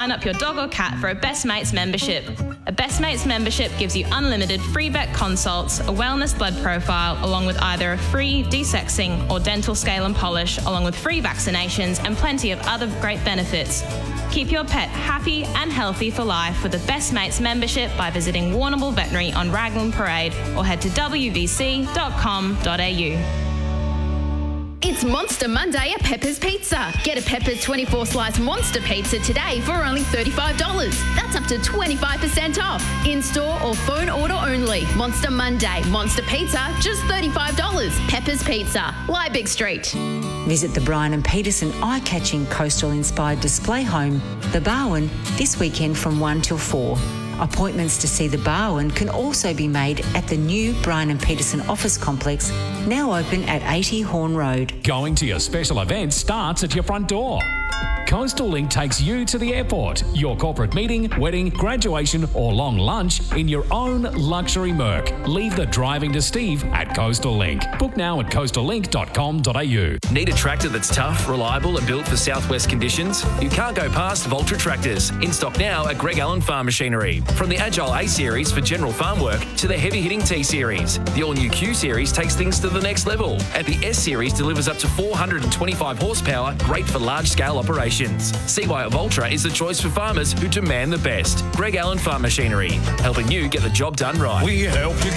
sign up your dog or cat for a Best Mates membership. A Best Mates membership gives you unlimited free vet consults, a wellness blood profile, along with either a free desexing or dental scale and polish, along with free vaccinations and plenty of other great benefits. Keep your pet happy and healthy for life with a Best Mates membership by visiting Warrnambool Veterinary on Raglan Parade or head to wvc.com.au. It's Monster Monday at Pepper's Pizza. Get a Pepper's 24-slice Monster Pizza today for only $35. That's up to 25% off. In-store or phone order only. Monster Monday. Monster Pizza, just $35. Pepper's Pizza, Liebig Street. Visit the Brian and Peterson eye-catching coastal-inspired display home, The Barwon, this weekend from 1 till 4. Appointments to see The Barwon can also be made at the new Brian and Peterson office complex, now open at 80 Horn Road. Going to your special event starts at your front door. Coastal Link takes you to the airport, your corporate meeting, wedding, graduation or long lunch in your own luxury Merc. Leave the driving to Steve at Coastal Link. Book now at coastallink.com.au. Need a tractor that's tough, reliable and built for southwest conditions? You can't go past Voltra Tractors. In stock now at Greg Allen Farm Machinery. From the Agile A Series for general farm work to the heavy-hitting T Series. The all-new Q Series takes things to the next level. And the S Series delivers up to 425 horsepower, great for large-scale operations. See why Voltra is the choice for farmers who demand the best. Greg Allen Farm Machinery, helping you get the job done right. We help you